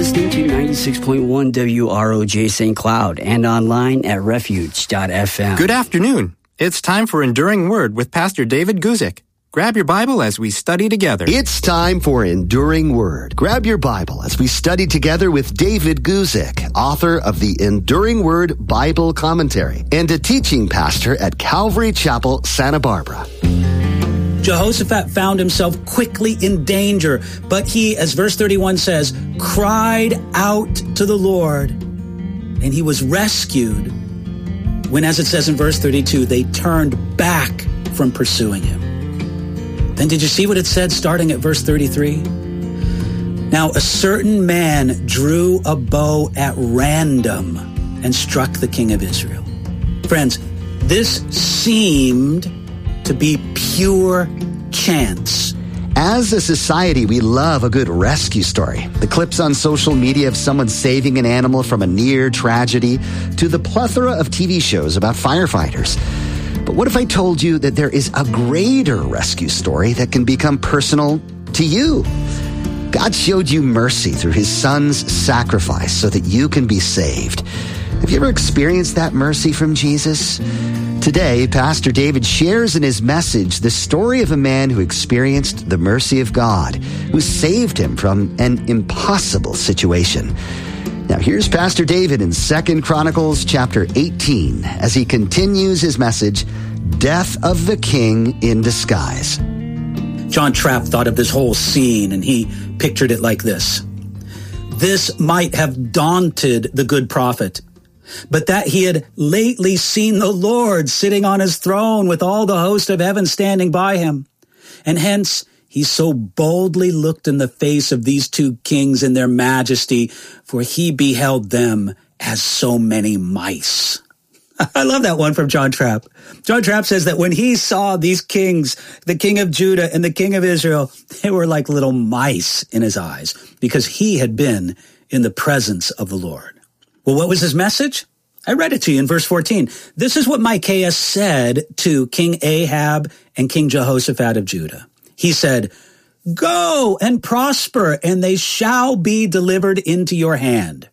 listening to 96.1 WROJ St. Cloud and online at refuge.fm. Good afternoon. It's time for Enduring Word with Pastor David Guzik. Grab your Bible as we study together. It's time for Enduring Word. Grab your Bible as we study together with David Guzik, author of the Enduring Word Bible Commentary and a teaching pastor at Calvary Chapel, Santa Barbara. Jehoshaphat found himself quickly in danger, but he, as verse 31 says, cried out to the Lord, and he was rescued when, as it says in verse 32, they turned back from pursuing him. Then did you see what it said starting at verse 33? Now, a certain man drew a bow at random and struck the king of Israel. Friends, this seemed to be pure chance. As a society, we love a good rescue story. The clips on social media of someone saving an animal from a near tragedy to the plethora of TV shows about firefighters. But what if I told you that there is a greater rescue story that can become personal to you? God showed you mercy through his son's sacrifice so that you can be saved. Have you ever experienced that mercy from Jesus? Today, Pastor David shares in his message the story of a man who experienced the mercy of God, who saved him from an impossible situation. Now, here's Pastor David in 2 Chronicles chapter 18 as he continues his message, Death of the King in Disguise. John Trapp thought of this whole scene, and he pictured it like this. This might have daunted the good prophet, but that he had lately seen the Lord sitting on his throne with all the host of heaven standing by him. And hence, he so boldly looked in the face of these two kings in their majesty, for he beheld them as so many mice. I love that one from John Trapp. John Trapp says that when he saw these kings, the king of Judah and the king of Israel, they were like little mice in his eyes because he had been in the presence of the Lord. Well, what was his message? I read it to you in verse 14. This is what Micaiah said to King Ahab and King Jehoshaphat of Judah. He said, "Go and prosper, and they shall be delivered into your hand."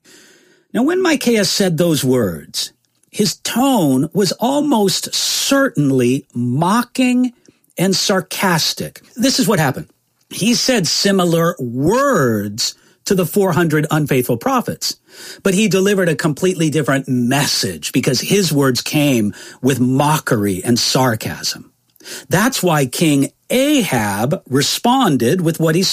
Now, when Micaiah said those words, his tone was almost certainly mocking and sarcastic. This is what happened. He said similar words to the 400 unfaithful prophets, but he delivered a completely different message because his words came with mockery and sarcasm. That's why King Ahab responded with what he